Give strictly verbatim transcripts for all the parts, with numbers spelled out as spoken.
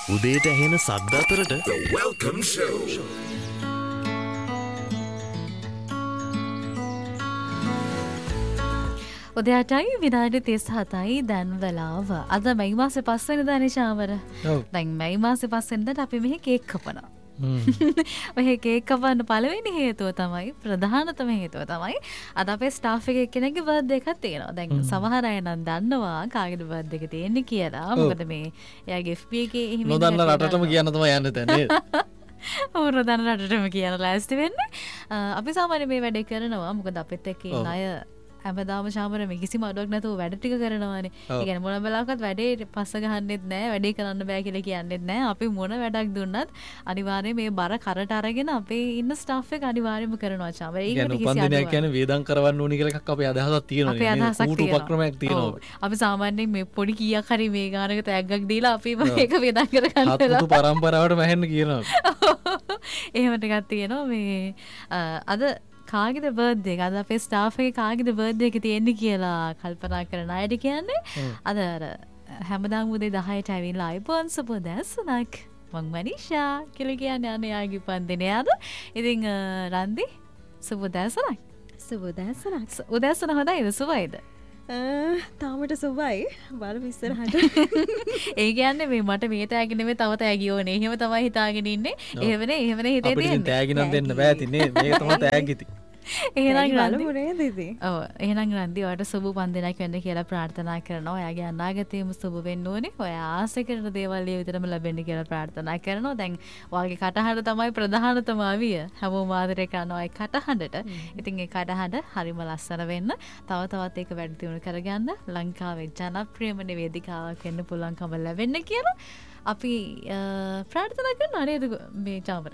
උදේට ඇහෙන සද්ද අතරට The Welcome Show. උදයටයි විනාඩි තිස් හතයි දැන් වෙලාව. අද මැයි මාසේ පස්වෙනිදා නිශාවර. දැන් මැයි මාසේ පස්වෙනිදාට අපි මෙහි කේක් කපනවා. ඔය කේක් කපන්න පළවෙනි හේතුව තමයි ප්‍රධානතම හේතුව තමයි අද අපේ ස්ටාෆ් එකේ කෙනෙක්ගේ බර්ත්ඩේ එකක් තියෙනවා. දැන් සමහර අය නම් දන්නවා කාගේද බර්ත්ඩේ එක තියෙන්නේ කියලා. මොකද මේ එයාගේ එෆ් බී එකේ එහෙම නොදන්න රටටම කියන්න තමයි යන්න තැනේ. ඕන දන්න රටටම කියන ලෑස්ති වෙන්නේ. අපි සාමාන්‍ය මේ වැඩේ කරනවා. මොකද අපිත් එක්ක ඉන්න අය හැමදාම ශාමර මේ කිසිම අඩුවක් නැතුව වැඩ ටික කරනවානේ. ඒ කියන්නේ මොන වෙලාවකත් වැඩේ පස්ස ගහන්නෙත් නැහැ, වැඩේ කරන්න බෑ කියලා කියන්නෙත් නැහැ. අපි මොන වැඩක් දුන්නත් අනිවාර්යයෙන් මේ බර කරට අරගෙන අපේ ඉන්න ස්ටාෆ් එක අනිවාර්යයෙන්ම කරනවා ශාමර. ඒකට කිසි අඩුවක් කියන්නේ වේදම් කරවන්න ඕනි කියලා එකක් අපේ අදහසක් තියෙනවා. අපේ අදහසක් තියෙනවා. උපක්‍රමයක් තියෙනවා. අපි සාමාන්‍යයෙන් මේ පොඩි කීයක් හරි මේ ගානක තෑග්ගක් දීලා අපි මේක වේදම් කරගන්න වෙලා. හත්තු පරම්පරාවට මැහෙන්න කියනවා. එහෙම ටිකක් තියෙනවා මේ අද කාගෙද බර්ත්ඩේ එක? අද අපේ ස්ටාෆ් එකේ කාගෙද බර්ත්ඩේ එක තියෙන්නේ කියලා කල්පනා කරන අයට කියන්නේ අද අර හැමදාම උදේ දහයට ඇවිල්ලා අයිබෝන් සුබ දැසනක් මං මනිෂා කියලා කියන්නේ අනේ ආගේ පන්දිනේ අද. ඉතින් රන්දි සුබ දැසනක්. සුබ දැසනක්. උදෑසන හොඳයිද සුබයිද? තාමට සුබයි බලමු ඉස්සරහට. ඒ කියන්නේ මේ මට මේ තෑගි නෙමෙයි තව තෑගි ඕනේ. එහෙම තමයි හිතාගෙන ඉන්නේ. එහෙමනේ එහෙමනේ හිතේ තියෙන්නේ. අපිට තෑගි නම් දෙන්න බෑ තින්නේ. මේක තමයි තෑගි ති. එහෙනම් බලමු නේද ඉතින්. ඔව් එහෙනම් රන්දි ඔයාලට සුබ පන්දිනක් වෙන්න කියලා ප්‍රාර්ථනා කරනවා. ඔයාගේ අනාගතයේම සුබ වෙන්න ඕනේ. ඔයා ආස කරන දේවල් ඒ විතරම ලැබෙන්න කියලා ප්‍රාර්ථනා කරනවා. දැන් ඔයාගේ කටහඬ තමයි ප්‍රධානතම අවිය. හැමෝම ආදරය කරනවා ඒ කටහඬට. ඉතින් ඒ කටහඬ හරිම ලස්සන වෙන්න තව තවත් ඒක වැඩි දියුණු කරගන්න ලංකාවේ ජනප්‍රියම වේදිකාවක් වෙන්න පුළුවන්කම ලැබෙන්න කියලා අපි ප්‍රාර්ථනා කරනවා නේද මේ චාමර.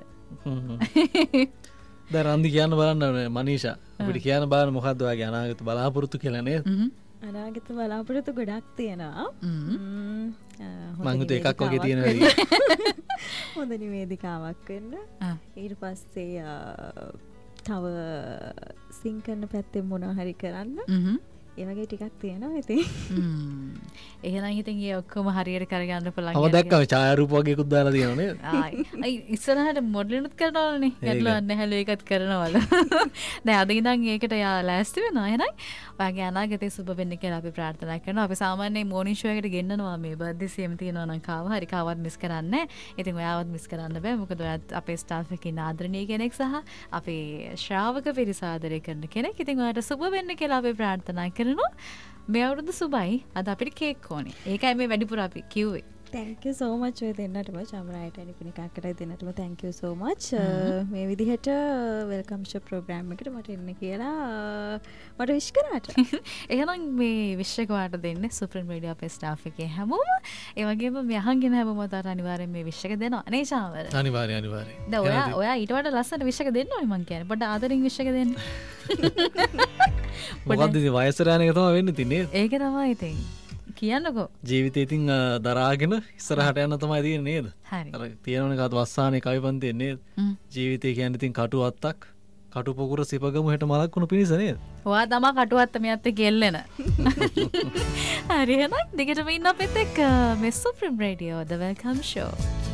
දැන් රන්දි කියන්න බලන්න මනීෂා අපිට කියන්න බලන්න මොකද්ද ඔයාගේ අනාගත බලාපොරොත්තු කියලා නේද? අනාගත බලාපොරොත්තු ගොඩක් තියෙනවා. මං හිතුවේ එකක් වගේ තියෙනවා. හොඳ නිවේදිකාවක් වෙන්න. ඊට පස්සේ තව සිං කරන පැත්තෙන් මොනවා හරි කරන්න. ඒ වගේ ටිකක් තියෙනවා ඉතින්. එහෙනම් ඉතින් ඒ ඔක්කොම හරියට කරගන්න පුළුවන්. මම දැක්කම ඡායාරූප වගේකුත් දාලා තියෙනවා නේද? ආයි. අයි ඉස්සරහට මොඩලිනුත් කරනවලුනේ. ගැටලුවක් නැහැ ලෝ ඒකත් කරනවලු. දැන් අද ඉඳන් ඒකට යා ලෑස්ති වෙනවා. එහෙනම් ඔයාගේ අනාගතේ සුබ වෙන්න කියලා අපි ප්‍රාර්ථනා කරනවා. අපි සාමාන්‍යයෙන් මෝනින් ෂෝ එකට ගෙන්නනවා මේ බර්ත්ඩේ සියම තියෙනවා නම් කාව හරි කාවත් මිස් කරන්නේ නැහැ. ඉතින් ඔයාවත් මිස් කරන්න බෑ. මොකද ඔයාත් අපේ ස්ටාෆ් එකේ ආදරණීය කෙනෙක් සහ අපේ ශ්‍රාවක පිරිස ආදරය කරන කෙනෙක්. ඉතින් ඔයාට සුබ වෙන්න කියලා අපි ප්‍රාර්ථනා කරනවා. මේ අවුරුදු සුබයි. අද අපිට කේක් ඕනේ. ඒකයි මේ වැඩිපුර අපි කිව්වේ. thank you so much ඔය දෙන්නටම චමරායට අනිපිනිකාකට දෙන්නටම thank you so much. මේ විදිහට welcome show program එකට මට එන්න කියලා මට wish කරාට. එහෙනම් මේ wish එක වාට දෙන්නේ Supreme Radio අපේ staff එකේ හැමෝම. ඒ වගේම මේ අහගෙන හැමෝම තාට අනිවාර්යෙන් මේ wish එක දෙනවා. නේ ශාවර? අනිවාර්යයෙන් අනිවාර්යයෙන්. දැන් ඔයා ඔයා ඊට වඩා ලස්සන wish එක දෙන්න ඕනේ මං කියන්නේ. පොඩ්ඩක් ආදරෙන් wish එක දෙන්න. මොකද්ද ඉතින් වයසට යන එක තමයි වෙන්නේ ඉතින් නේද? ඒක තමයි ඉතින්. කියන්නකෝ ජීවිතේ ඉතින් දරාගෙන ඉස්සරහට යන්න තමයි තියෙන්නේ නේද? හරි. අර තියෙනවනේ කාත් වස්සානේ කවිපන්තියේ නේද? ජීවිතේ කියන්නේ ඉතින් කටු අත්තක් කටු පොකුර සිපගමු හෙට මලක් වුණු පිණිස නේද? ඔයා තමා කටු අත්ත මෙයත් එක්ක එල්ලෙන. හරි එහෙනම් දිගටම ඉන්න අපිත් එක්ක මේ Supreme Radio The Welcome Show.